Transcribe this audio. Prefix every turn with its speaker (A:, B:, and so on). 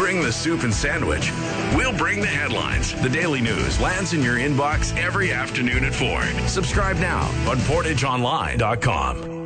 A: bring the soup and sandwich. We'll bring the headlines. The Daily News lands in your inbox every afternoon at 4. Subscribe now on PortageOnline.com.